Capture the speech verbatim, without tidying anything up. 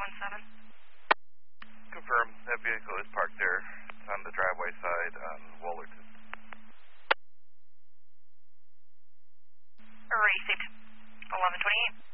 one seven. Confirm, that vehicle is parked there. It's on the driveway side on Wollerton. Received. eleven twenty-eight.